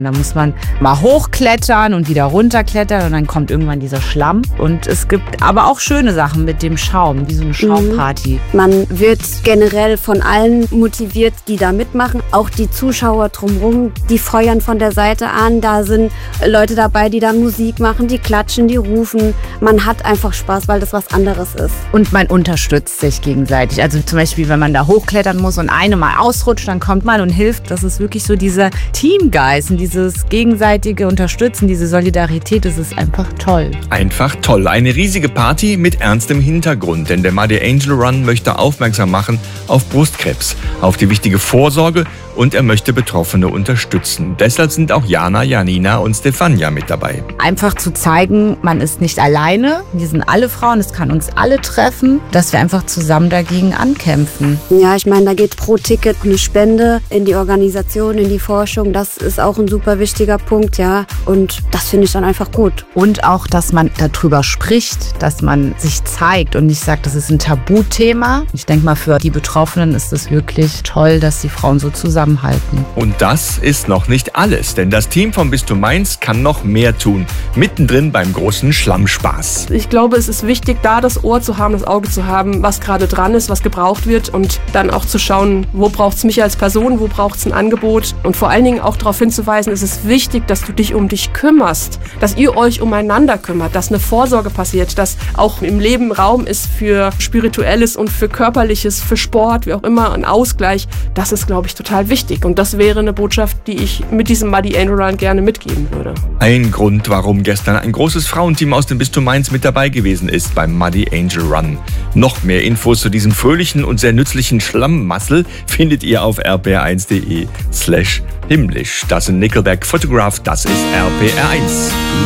Da muss man mal hochklettern und wieder runterklettern und dann kommt irgendwann dieser Schlamm. Und es gibt aber auch schöne Sachen mit dem Schaum, wie so eine Schaumparty. Man wird generell von allen motiviert, die da mitmachen. Auch die Zuschauer drumherum, die feuern von der Seite an. Da sind Leute dabei, die da Musik machen, die klatschen, die rufen. Man hat einfach Spaß, weil das was anderes ist. Und man unterstützt sich gegenseitig. Also zum Beispiel, wenn man da hochklettern muss und eine mal ausrutscht, dann kommt man und hilft. Das ist wirklich so dieser Teamgeist und dieses gegenseitige Unterstützen, diese Solidarität, das ist einfach toll. Einfach toll. Eine riesige Party mit ernstem Hintergrund, denn der Muddy Angel Run möchte aufmerksam machen auf Brustkrebs, auf die wichtige Vorsorge und er möchte Betroffene unterstützen. Deshalb sind auch Jana, Janina und Stefania mit dabei. Einfach zu zeigen, man ist nicht alleine, wir sind alle Frauen, es kann uns alle treffen, dass wir einfach zusammen dagegen ankämpfen. Ja, ich meine, da geht pro Ticket eine Spende in die Organisation, in die Forschung. Das ist auch ein super wichtiger Punkt, ja. Und das finde ich dann einfach gut. Und auch, dass man darüber spricht, dass man sich zeigt und nicht sagt, das ist ein Tabuthema. Ich denke mal, für die Betroffenen ist es wirklich toll, dass die Frauen so zusammenhalten. Und das ist noch nicht alles, denn das Team von Bistum Mainz kann noch mehr tun. Mittendrin beim großen Schlammspaß. Ich glaube, es ist wichtig, da das Ohr zu haben, das Auge zu haben, was gerade dran ist, was gebraucht wird und dann auch zu schauen, wo braucht es mich als Person, wo braucht es ein Angebot und vor allen Dingen auch darauf hinzuweisen, es ist wichtig, dass du dich um dich kümmerst, dass ihr euch umeinander kümmert, dass eine Vorsorge passiert, dass auch im Leben Raum ist für Spirituelles und für Körperliches, für Sport, wie auch immer, ein Ausgleich. Das ist, glaube ich, total wichtig und das wäre eine Botschaft, die ich mit diesem Muddy Angel Run gerne mitgeben würde. Ein Grund, warum gestern ein großes Frauenteam aus dem Bistum Mainz mit dabei gewesen ist beim Muddy Angel Run. Noch mehr Infos zu diesem fröhlichen und sehr nützlichen Schlammmassel findet ihr auf rpr1.de/himmlisch. Das sind Nickelback Photograph, das ist RPR1.